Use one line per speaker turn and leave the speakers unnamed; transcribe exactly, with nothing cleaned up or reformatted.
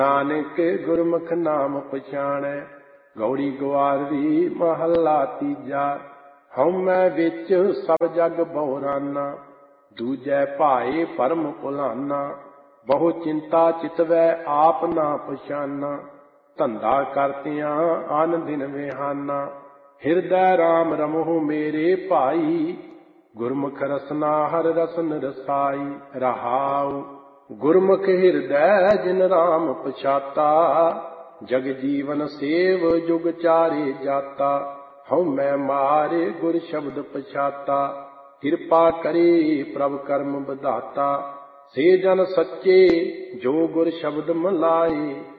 ਨਾਨਕ ਗੁਰਮੁਖ ਨਾਮ ਪਛਾਣੈ। ਗੌੜੀ ਗਵਾਰਵੀ ਮਹੱਲਾ ਤੀਜਾ। ਹਉਮੈ ਵਿੱਚ ਸਭ ਜਗ ਬਹੁਰਾਨਾ, ਦੂਜੈ ਭਾਏ ਭਰਮ ਭੁਲਾਨਾ। ਬਹੁ ਚਿੰਤਾ ਚਿਤਵੈ ਆਪ ਨਾ ਪਛਾਨਾ, ਧੰਦਾ ਕਰਤਿਆਂ ਆਨ ਦਿਨ ਵਿਹਾਨਾ। ਹਿਰਦੈ ਰਾਮ ਰਮਹੁ ਮੇਰੇ ਭਾਈ, ਗੁਰਮੁਖ ਰਸਨਾ ਹਰ ਰਸਨ ਰਸਾਈ। ਰਹਾਉ ਗੁਰਮੁਖ ਹਿਰਦੈ ਜਿਨ ਰਾਮ ਪਛਾਤਾ, ਜਗ ਜੀਵਨ ਸੇਵ ਜੁਗ ਚਾਰੇ ਜਾਤਾ। ਹਉਮੈ ਮਾਰੇ ਗੁਰ ਸ਼ਬਦ ਪਛਾਤਾ, ਕਿਰਪਾ ਕਰੇ ਪ੍ਰਭ ਕਰਮ ਵਿਧਾਤਾ। ਸੇ ਜਨ ਸੱਚੇ ਜੋ ਗੁਰ ਸ਼ਬਦ ਮਲਾਏ,